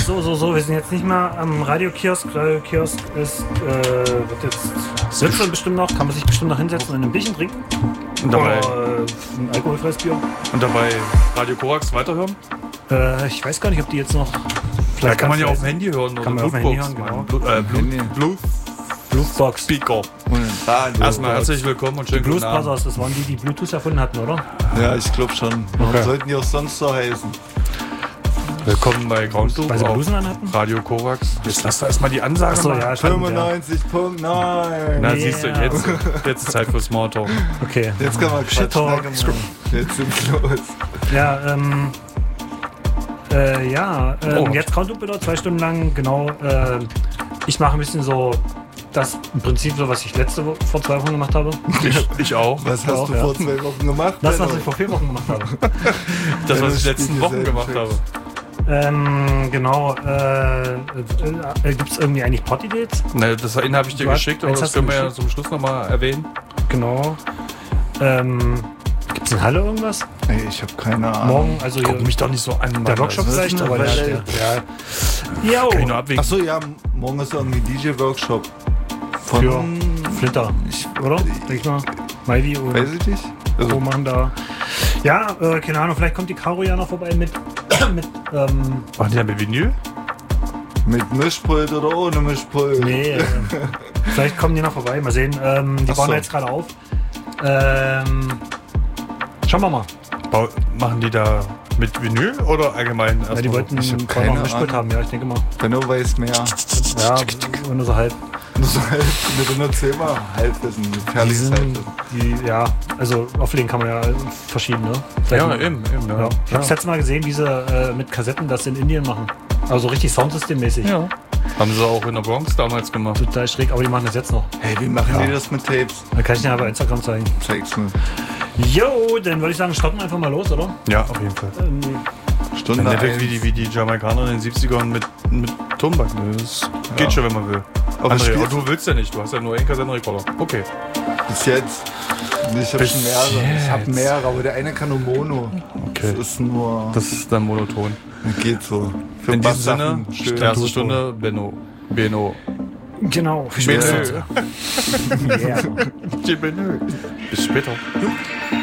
So. Wir sind jetzt nicht mal am Radiokiosk. Radiokiosk ist, wird jetzt sitzen bestimmt noch. Kann man sich bestimmt noch hinsetzen und ein Bierchen trinken. Und dabei ein alkoholfreies Bier. Und dabei Radio Korax weiterhören? Ich weiß gar nicht, ob die jetzt noch... Vielleicht kann man ja auf dem Handy hören. Kann man auf dem Handy hören, genau. Bluetooth Speaker. Erstmal herzlich willkommen und schönen guten Abend. Brothers, das waren die Bluetooth erfunden hatten, oder? Ja, ich glaube schon. Warum sollten die auch sonst so heißen? Willkommen bei Groundloop Weil sie auf Blusen anhatten? Radio Korax. Jetzt lass doch erstmal die Ansage. Achso, ja, stimmt, 95.9. Na, siehst du, jetzt ist Zeit für Smalltalk. Okay. Jetzt kann man Shit Talk. Jetzt sind wir los. Ja, jetzt Groundloop wieder 2 Stunden lang, genau. Ich mache ein bisschen so das im Prinzip so, was ich vor 2 Wochen gemacht habe. Ich auch. Was hast du vor 2 Wochen gemacht? Das, was ich vor 4 Wochen gemacht habe. Das, was ich letzten Wochen gemacht habe. Genau. Gibt es irgendwie eigentlich Potty-Dates? Ne, das habe ich dir geschickt, aber das können wir ja zum Schluss nochmal erwähnen. Genau. Gibt es in Halle irgendwas? Ey, ich habe keine Ahnung. Morgen, also guck mich doch nicht so an. Der Workshop vielleicht, aber ja. Kann ich nur abwägen. Achso, ja, morgen ist irgendwie DJ-Workshop. Für Flitter, oder? Denke ich mal. Maivi und weiß ich nicht. Also, machen da. Ja, keine Ahnung, vielleicht kommt die Caro ja noch vorbei mit Machen die da mit Vinyl? mit Mischpult oder ohne Mischpult? Nee, vielleicht kommen die noch vorbei. Mal sehen. Die bauen jetzt gerade auf. Schauen wir mal. Machen die da Mit Vinyl oder allgemein? Ja, die wollten noch ein Mischpult haben, ja, ich denke mal. Benno weiß mehr. Ja, nur so halb. Mit einer Zimmer Halbwissen, gefährliches Halbwissen. Ja, also auflegen kann man ja verschieden, ne? Ja, eben. Ja. Ich habe das letzte Mal gesehen, wie sie mit Kassetten das in Indien machen. Also richtig Soundsystemmäßig. Ja. Haben sie auch in der Bronx damals gemacht. Total schräg, aber die machen das jetzt noch. Hey, wie machen die das mit Tapes? Da kann ich dir aber Instagram zeigen. Zeig's mir. Jo, dann würde ich sagen, starten wir einfach mal los, oder? Ja, auf jeden Fall. Stunde wie die Jamaikaner in den 70ern mit Tonband. Das geht schon, wenn man will. Aber du willst ja nicht, du hast ja nur einen Kassettenrekorder. Okay. Bis jetzt. Ich habe schon mehrere. Ich habe mehrere, aber der eine kann nur Mono. Okay. Das ist dann monoton. Geht so. Für in diesem Sinne, erste schön. Stunde, Benno. Genau. Benno. Bis später.